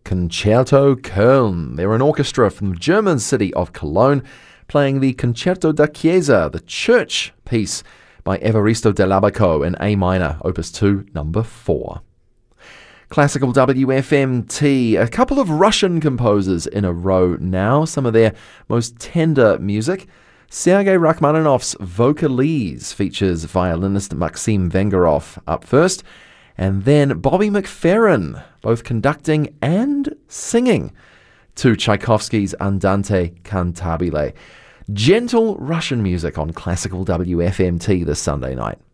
Concerto Köln. They're an orchestra from the German city of Cologne, playing the Concerto da Chiesa, the church piece by Evaristo Dell'Abaco in A minor, Opus 2, number 4. Classical WFMT, a couple of Russian composers in a row now, some of their most tender music. Sergei Rachmaninoff's Vocalise features violinist Maxim Vengerov up first, and then Bobby McFerrin, both conducting and singing to Tchaikovsky's Andante Cantabile. Gentle Russian music on Classical WFMT this Sunday night.